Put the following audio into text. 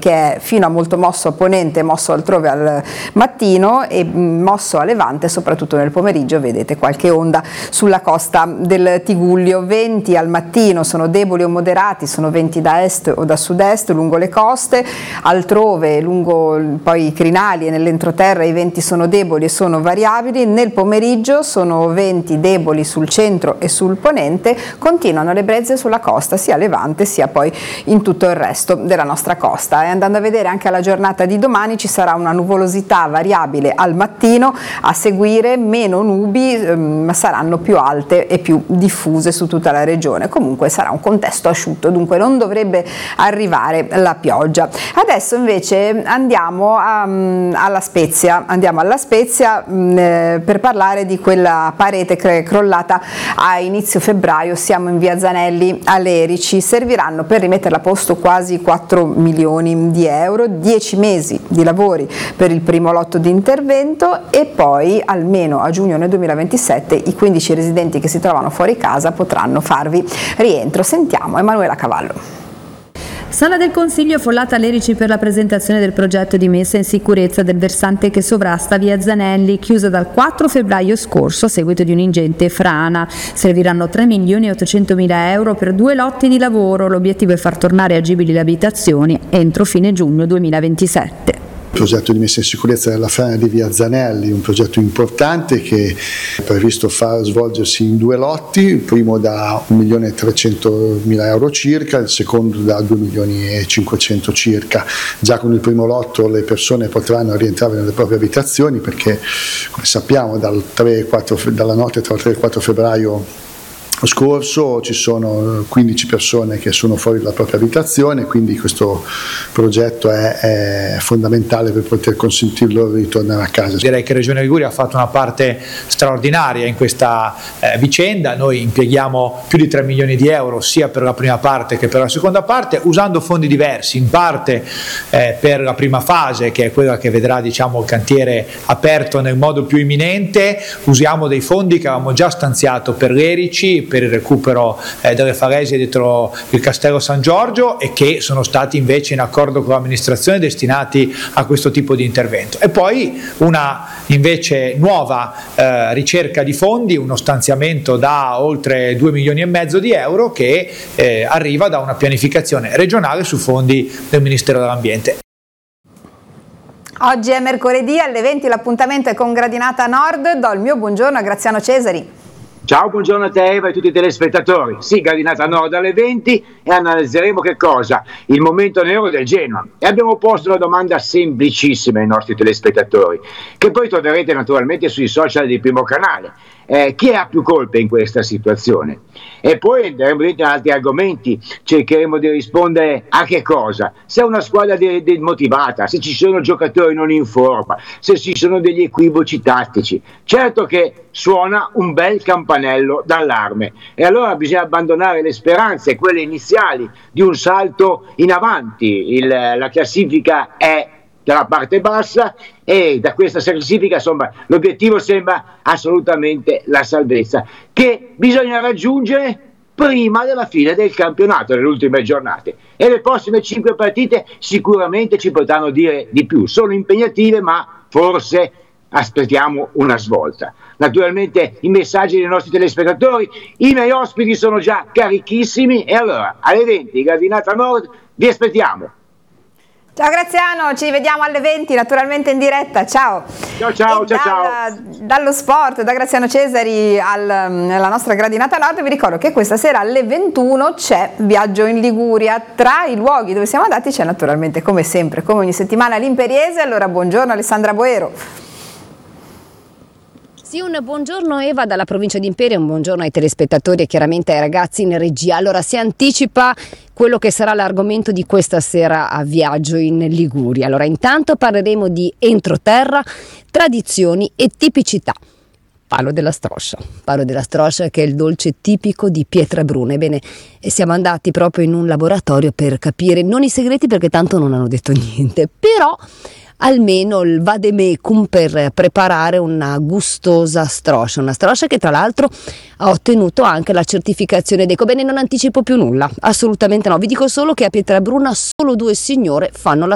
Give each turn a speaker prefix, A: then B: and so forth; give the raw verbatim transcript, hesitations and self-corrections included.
A: che è fino a molto mosso a ponente, mosso altrove al mattino e mosso a levante soprattutto nel pomeriggio. Vedete qualche onda sulla costa del Tigullio. Venti al mattino sono deboli o moderati, sono venti da est o da sud-est lungo le coste, altrove lungo poi i crinali e nell'entroterra i venti sono deboli e sono variabili. Nel pomeriggio sono venti deboli sul centro e sul ponente, continuano le brezze sulla costa sia a levante sia poi in tutto il resto della nostra costa. E andando a vedere anche alla giornata di domani ci sarà una nuvolosità variabile al mattino, a seguire meno nubi ehm, ma saranno più alte e più diffuse su tutta la regione. Comunque sarà un contesto asciutto, dunque non dovrebbe arrivare la pioggia. Adesso invece andiamo a, alla Spezia, andiamo alla Spezia mh, eh, per parlare di quella parete cre- crollata a inizio febbraio. Siamo in via Zanelli alle Erici, serviranno per rimetterla a posto quasi quattro milioni di euro, dieci mesi di lavori per il primo lotto di intervento e poi almeno a giugno nel duemilaventisette i quindici residenti che si trovano fuori casa potranno farvi rientro. Sentiamo Emanuela Cavallo.
B: Sala del Consiglio follata all'Erici per la presentazione del progetto di messa in sicurezza del versante che sovrasta via Zanelli, chiusa dal quattro febbraio scorso a seguito di un'ingente frana. Serviranno tre milioni e ottocentomila euro per due lotti di lavoro. L'obiettivo è far tornare agibili le abitazioni entro fine giugno duemilaventisette.
C: Il progetto di messa in sicurezza della frana di via Zanelli, un progetto importante che è previsto far svolgersi in due lotti, il primo da un milione e trecentomila euro circa, il secondo da due milioni e cinquecento circa. Già con il primo lotto le persone potranno rientrare nelle proprie abitazioni perché, come sappiamo, dal tre, quattro, dalla notte tra il tre e il quattro febbraio scorso ci sono quindici persone che sono fuori dalla propria abitazione, quindi questo progetto è, è fondamentale per poter consentire loro di ritornare a casa.
D: Direi che Regione Liguria ha fatto una parte straordinaria in questa eh, vicenda. Noi impieghiamo più di tre milioni di euro sia per la prima parte che per la seconda parte, usando fondi diversi, in parte eh, per la prima fase, che è quella che vedrà diciamo il cantiere aperto nel modo più imminente. Usiamo dei fondi che avevamo già stanziato per l'Erici, per il recupero eh, delle falesie dietro il Castello San Giorgio e che sono stati invece in accordo con l'amministrazione destinati a questo tipo di intervento. E poi una invece nuova eh, ricerca di fondi, uno stanziamento da oltre due milioni e mezzo di euro che eh, arriva da una pianificazione regionale su fondi del Ministero dell'Ambiente.
A: Oggi è mercoledì, alle venti l'appuntamento è con Gradinata Nord. Do il mio buongiorno a Graziano Cesari.
E: Ciao, buongiorno a te Eva e a tutti i telespettatori. Sì, Gradinata Nord alle venti e analizzeremo che cosa? Il momento nero del Genoa. E abbiamo posto una domanda semplicissima ai nostri telespettatori, che poi troverete naturalmente sui social di Primo Canale. Eh, chi ha più colpe in questa situazione? E poi andremo dentro altri argomenti, cercheremo di rispondere a che cosa? Se è una squadra demotivata, se ci sono giocatori non in forma, se ci sono degli equivoci tattici. Certo che suona un bel campanello d'allarme e allora bisogna abbandonare le speranze, quelle iniziali di un salto in avanti. Il, la classifica è dalla parte bassa e da questa classifica insomma l'obiettivo sembra assolutamente la salvezza, che bisogna raggiungere prima della fine del campionato, nelle ultime giornate, e le prossime cinque partite sicuramente ci potranno dire di più. Sono impegnative, ma forse aspettiamo una svolta. Naturalmente i messaggi dei nostri telespettatori, i miei ospiti sono già carichissimi e allora alle venti Gradinata Nord vi aspettiamo.
A: Ciao Graziano, ci vediamo alle venti naturalmente in diretta, ciao.
E: Ciao ciao,
A: e
E: ciao,
A: dalla,
E: ciao.
A: Dallo sport, da Graziano Cesari al, alla nostra Gradinata Nord, vi ricordo che questa sera alle ventuno c'è Viaggio in Liguria. Tra i luoghi dove siamo andati c'è naturalmente, come sempre, come ogni settimana, l'Imperiese. Allora buongiorno Alessandra Boero.
F: Sì, un buongiorno Eva dalla provincia di Imperia, un buongiorno ai telespettatori e chiaramente ai ragazzi in regia. Allora si anticipa quello che sarà l'argomento di questa sera a Viaggio in Liguria. Allora intanto parleremo di entroterra, tradizioni e tipicità. Parlo della stroscia, parlo della stroscia che è il dolce tipico di Pietrabruna. Ebbene, siamo andati proprio in un laboratorio per capire, non i segreti perché tanto non hanno detto niente, però almeno il vademecum per preparare una gustosa stroscia, una stroscia che tra l'altro ha ottenuto anche la certificazione Deco. Bene, non anticipo più nulla, assolutamente no, vi dico solo che a Pietrabruna solo due signore fanno la